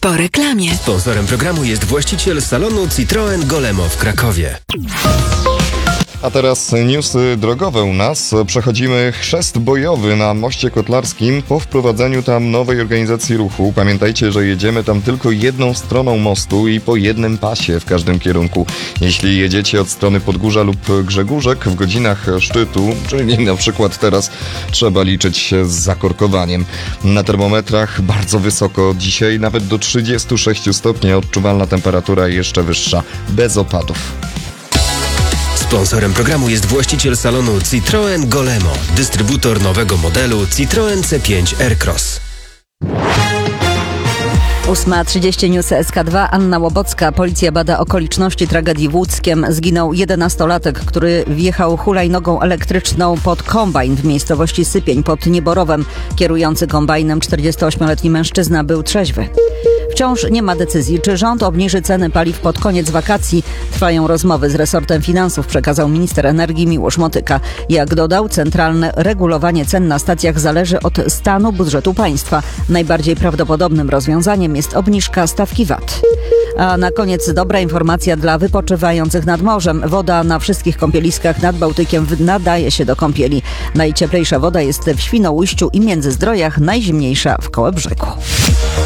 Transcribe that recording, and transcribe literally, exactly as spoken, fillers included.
Po reklamie. Sponsorem programu jest właściciel salonu Citroen Golemo w Krakowie. A teraz newsy drogowe u nas. Przechodzimy chrzest bojowy na Moście Kotlarskim po wprowadzeniu tam nowej organizacji ruchu. Pamiętajcie, że jedziemy tam tylko jedną stroną mostu i po jednym pasie w każdym kierunku. Jeśli jedziecie od strony Podgórza lub Grzegórzek w godzinach szczytu, czyli na przykład teraz, trzeba liczyć się z zakorkowaniem. Na termometrach bardzo wysoko. Dzisiaj nawet do trzydziestu sześciu stopni, odczuwalna temperatura jeszcze wyższa, bez opadów. Sponsorem programu jest właściciel salonu Citroen Golemo, dystrybutor nowego modelu Citroen C pięć Aircross. ósma trzydzieści News S K dwa, Anna Łobocka. Policja bada okoliczności tragedii w Łódzkiem. Zginął jedenastolatek, który wjechał hulajnogą elektryczną pod kombajn w miejscowości Sypień pod Nieborowem. Kierujący kombajnem czterdziestoośmioletni mężczyzna był trzeźwy. Wciąż nie ma decyzji, czy rząd obniży ceny paliw pod koniec wakacji. Trwają rozmowy z resortem finansów, przekazał minister energii Miłosz Motyka. Jak dodał, centralne regulowanie cen na stacjach zależy od stanu budżetu państwa. Najbardziej prawdopodobnym rozwiązaniem jest obniżka stawki V A T. A na koniec dobra informacja dla wypoczywających nad morzem. Woda na wszystkich kąpieliskach nad Bałtykiem nadaje się do kąpieli. Najcieplejsza woda jest w Świnoujściu i Międzyzdrojach, najzimniejsza w Kołobrzegu.